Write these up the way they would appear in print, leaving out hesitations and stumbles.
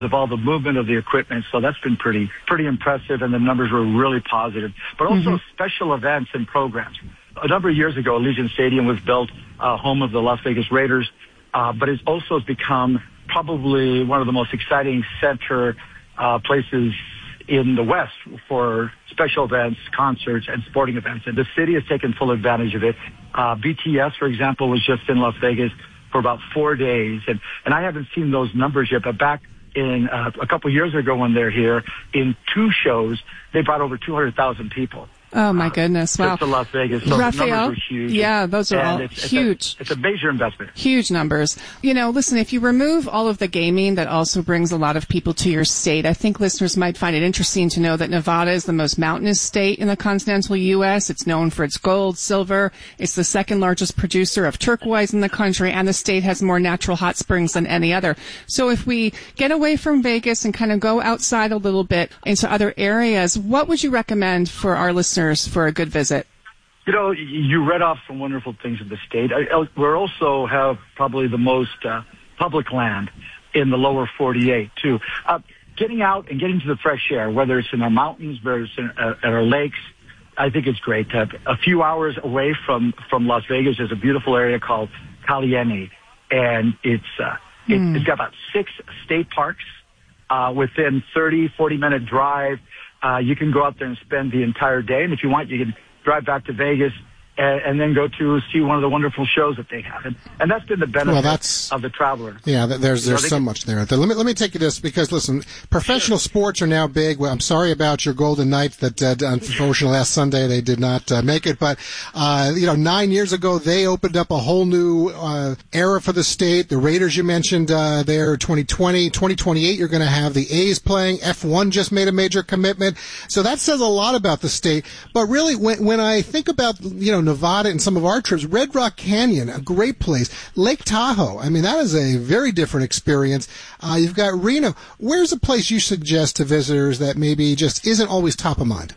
of all the movement of the equipment. So that's been pretty impressive, and the numbers were really positive. But also special events and programs. A number of years ago, Allegiant Stadium was built, home of the Las Vegas Raiders, but it also has become probably one of the most exciting center places in the West for special events, concerts, and sporting events. And the city has taken full advantage of it. BTS, for example, was just in Las Vegas for about 4 days. And I haven't seen those numbers yet, but back in a couple of years ago when they're here, in 2 shows, they brought over 200,000 people. Oh, my goodness. Wow. Just to Las Vegas. So Raphael, the numbers are huge. Yeah, those are all huge. It's a major investment. Huge numbers. You know, listen, if you remove all of the gaming that also brings a lot of people to your state, I think listeners might find it interesting to know that Nevada is the most mountainous state in the continental U.S. It's known for its gold, silver. It's the second largest producer of turquoise in the country, and the state has more natural hot springs than any other. So if we get away from Vegas and kind of go outside a little bit into other areas, what would you recommend for our listeners for a good visit? You know, you read off some wonderful things of the state. We also have probably the most public land in the lower 48, too. Getting out and getting to the fresh air, whether it's in our mountains, whether it's at our lakes, I think it's great. A few hours away from Las Vegas, there's a beautiful area called Caliente, and it's got about 6 state parks within 30, 40-minute drive. You can go out there and spend the entire day, and if you want, you can drive back to Vegas and then go to see one of the wonderful shows that they have. And that's been the benefit of the traveler. Yeah, there's so much there. Let me take you this, because, listen, professional sports are now big. Well, I'm sorry about your Golden Knights that, unfortunately, last Sunday they did not make it. But, 9 years ago, they opened up a whole new era for the state. The Raiders you mentioned there, 2020. 2028, you're going to have the A's playing. F1 just made a major commitment. So that says a lot about the state. But really, when I think about, Nevada and some of our trips, Red Rock Canyon, a great place. Lake Tahoe, I mean, that is a very different experience. You've got Reno. Where's a place you suggest to visitors that maybe just isn't always top of mind?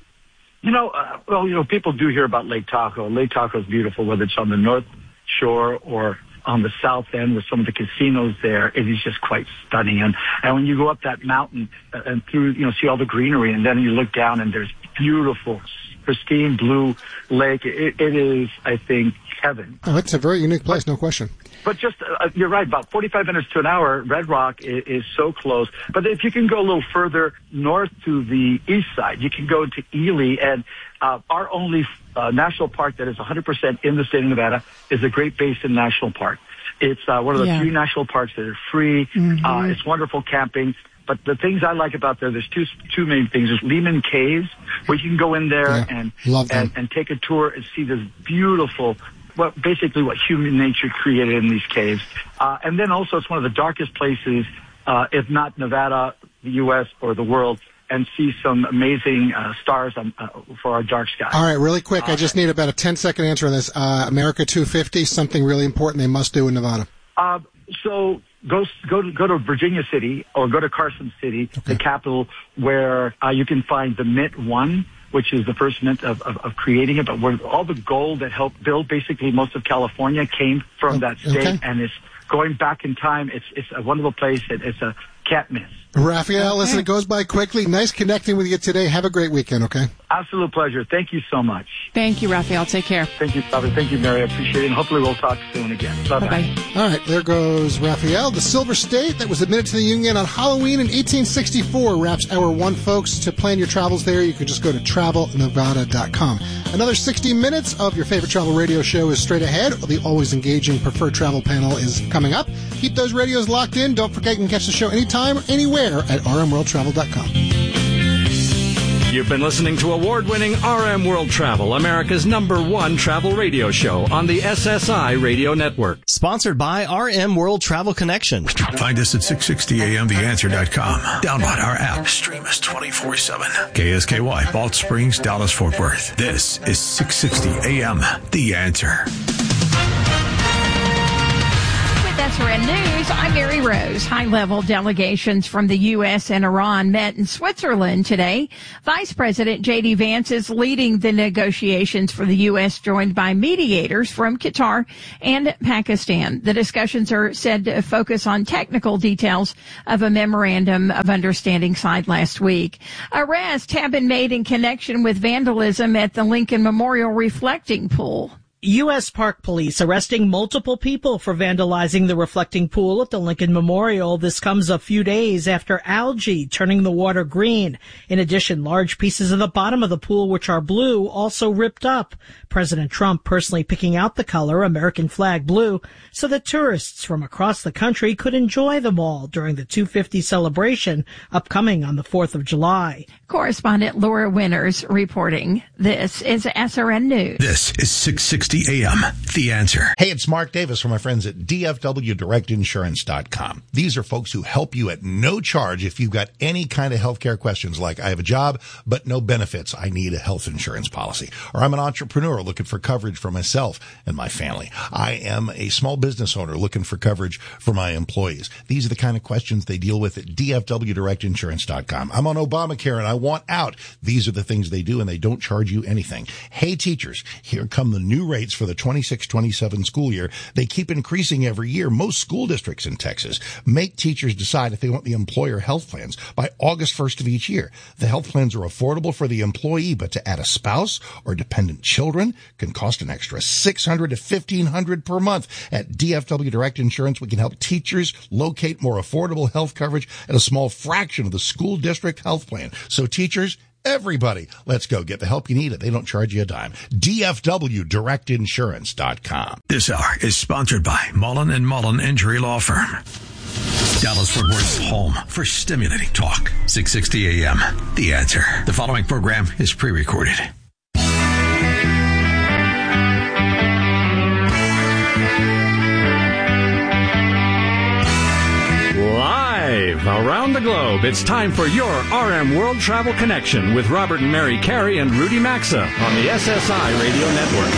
People do hear about Lake Tahoe. Lake Tahoe is beautiful, whether it's on the North Shore or on the south end with some of the casinos there. It is just quite stunning. And when you go up that mountain and through, see all the greenery, and then you look down and there's beautiful, pristine blue lake. It is, I think, heaven. Oh, it's a very unique place, no question. But just, you're right, about 45 minutes to an hour, Red Rock is so close. But if you can go a little further north to the east side, you can go to Ely, and our only national park that is 100% in the state of Nevada is the Great Basin National Park. It's one of the few national parks that are free. It's wonderful camping. But the things I like about there's two main things. There's Lehman Caves, where you can go in there and take a tour and see this beautiful, basically what human nature created in these caves. And then also it's one of the darkest places, if not Nevada, the U.S., or the world, and see some amazing stars for our dark sky. All right, really quick. I just need about a 10-second answer on this. America 250, something really important they must do in Nevada. So go to Virginia City or go to Carson City, the capital, where you can find the Mint 1, which is the first mint of creating it, but where all the gold that helped build basically most of California came from that state, and it's going back in time. It's a wonderful place. It's a can't miss. Raphael, listen, it goes by quickly. Nice connecting with you today. Have a great weekend, okay? Absolute pleasure. Thank you so much. Thank you, Raphael. Take care. Thank you, Bobby. Thank you, Mary. I appreciate it. And hopefully we'll talk soon again. Bye-bye. Bye-bye. All right, there goes Raphael. The Silver State that was admitted to the Union on Halloween in 1864 wraps Hour 1, folks. To plan your travels there, you can just go to travelnevada.com. Another 60 minutes of your favorite travel radio show is straight ahead. The always engaging Preferred Travel panel is coming up. Keep those radios locked in. Don't forget you can catch the show anytime, anywhere at rmworldtravel.com. You've been listening to award-winning RM World Travel, America's #1 travel radio show on the SSI Radio Network. Sponsored by RM World Travel Connection. Find us at 660amtheanswer.com. Download our app. Stream us 24/7. KSKY, Balch Springs, Dallas, Fort Worth. This is 660 AM, The Answer. With SRN News, I'm Mary Rose. High-level delegations from the U.S. and Iran met in Switzerland today. Vice President J.D. Vance is leading the negotiations for the U.S., joined by mediators from Qatar and Pakistan. The discussions are said to focus on technical details of a memorandum of understanding signed last week. Arrests have been made in connection with vandalism at the Lincoln Memorial reflecting pool. U.S. Park Police arresting multiple people for vandalizing the reflecting pool at the Lincoln Memorial. This comes a few days after algae turning the water green. In addition, large pieces of the bottom of the pool, which are blue, also ripped up. President Trump personally picking out the color, American flag blue, so that tourists from across the country could enjoy them all during the 250 celebration upcoming on the 4th of July. Correspondent Laura Winters reporting. This is SRN News. This is 660 AM, The Answer. Hey, it's Mark Davis from my friends at DFWDirectInsurance.com. These are folks who help you at no charge if you've got any kind of healthcare questions like, I have a job, but no benefits. I need a health insurance policy. Or I'm an entrepreneur looking for coverage for myself and my family. I am a small business owner looking for coverage for my employees. These are the kind of questions they deal with at DFWDirectInsurance.com. I'm on Obamacare and I want out. These are the things they do, and they don't charge you anything. Hey, teachers, here come the new rates for the 26-27 school year. They keep increasing every year. Most school districts in Texas make teachers decide if they want the employer health plans by August 1st of each year. The health plans are affordable for the employee, but to add a spouse or dependent children can cost an extra $600 to $1,500 per month. At DFW Direct Insurance, we can help teachers locate more affordable health coverage at a small fraction of the school district health plan. So teachers, everybody, let's go get the help you need. They don't charge you a dime. DFWDirectInsurance.com. This hour is sponsored by Mullen & Mullen Injury Law Firm. Dallas-Fort Worth's home for stimulating talk. 660 AM, The Answer. The following program is pre-recorded. Live around the globe, it's time for your RM World Travel Connection with Robert and Mary Carey and Rudy Maxa on the SSI Radio Network.